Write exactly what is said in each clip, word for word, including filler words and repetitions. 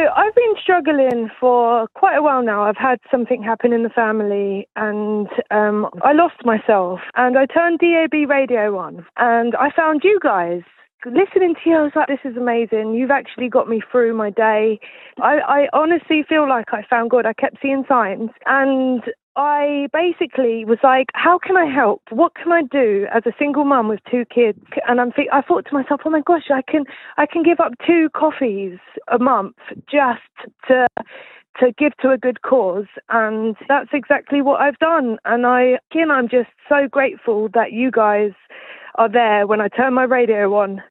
I've been struggling for quite a while now. I've had something happen in the family and um, I lost myself. And I turned D A B radio on and I found you guys. Listening to you, I was like, this is amazing. You've actually got me through my day. I, I honestly feel like I found God. I kept seeing signs. And I basically was like, how can I help? What can I do as a single mum with two kids? And I'm th- I thought to myself, oh my gosh, I can I can give up two coffees a month just to to give to a good cause. And that's exactly what I've done. And I, again, I'm just so grateful that you guys are there when I turn my radio on.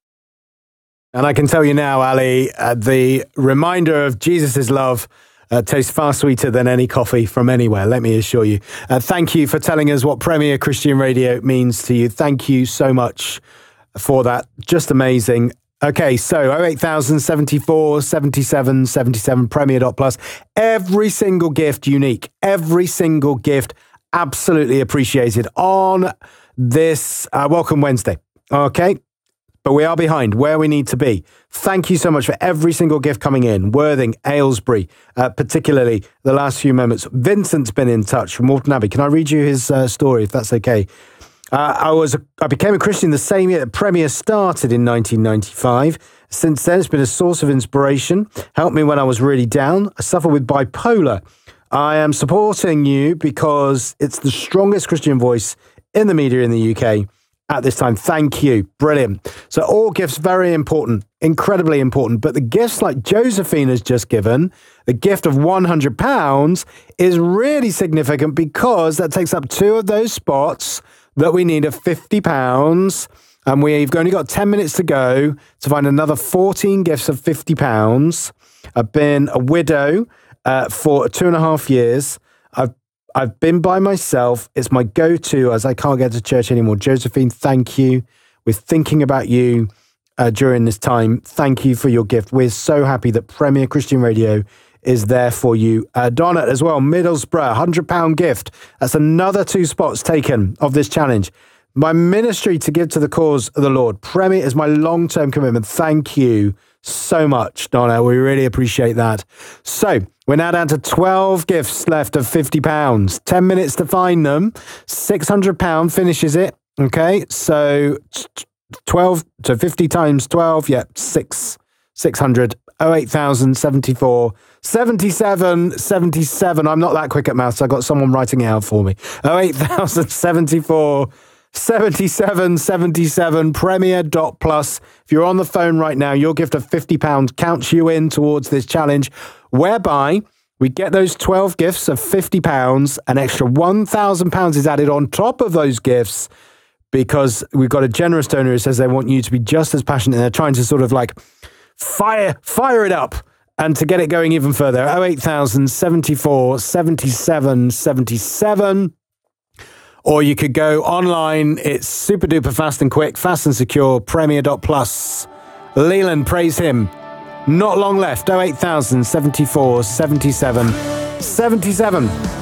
And I can tell you now, Ali, uh, the reminder of Jesus' love uh, tastes far sweeter than any coffee from anywhere, let me assure you. Uh, thank you for telling us what Premier Christian Radio means to you. Thank you so much for that. Just amazing. Okay, so oh eight thousand seventy-four seventy-seven seventy-seven Premier dot plus. Every single gift unique. Every single gift absolutely appreciated on this uh, Welcome Wednesday. Okay? But we are behind where we need to be. Thank you so much for every single gift coming in. Worthing, Aylesbury, uh, particularly the last few moments. Vincent's been in touch from Walton Abbey. Can I read you his uh, story, if that's okay? Uh, I was a, I became a Christian the same year that Premier started in nineteen ninety-five. Since then, it's been a source of inspiration. Helped me when I was really down. I suffer with bipolar. I am supporting you because it's the strongest Christian voice in the media in the U K. At this time. Thank you. Brilliant. So all gifts, very important, incredibly important. But the gifts like Josephine has just given, the gift of one hundred pounds is really significant because that takes up two of those spots that we need of fifty pounds. And we've only got ten minutes to go to find another fourteen gifts of fifty pounds. I've been a widow uh, for two and a half years. I've I've been by myself. It's my go-to as I can't get to church anymore. Josephine, thank you. We're thinking about you uh, during this time. Thank you for your gift. We're so happy that Premier Christian Radio is there for you. Uh, Donna as well, Middlesbrough, one hundred pounds gift. That's another two spots taken of this challenge. My ministry to give to the cause of the Lord. Premier is my long-term commitment. Thank you so much, Donna. We really appreciate that. So we're now down to twelve gifts left of fifty pounds. ten minutes to find them. six hundred pounds finishes it. Okay, so twelve, so fifty times twelve, yeah, six, six hundred. oh eight thousand seventy-four seventy-seven seventy-seven. I'm not that quick at maths. I got someone writing it out for me. oh eight thousand seventy-four seventy-seven seventy-seven Premier dot plus. If you're on the phone right now, your gift of fifty pounds counts you in towards this challenge, whereby we get those twelve gifts of fifty pounds. An extra one thousand pounds is added on top of those gifts because we've got a generous donor who says they want you to be just as passionate. And they're trying to sort of like fire, fire it up and to get it going even further. oh eight thousand seventy-four seventy-seven seventy-seven. Or you could go online. It's super duper fast and quick, fast and secure, Premier dot plus. Leland, praise him. Not long left. oh eight thousand seventy-four seventy-seven seventy-seven.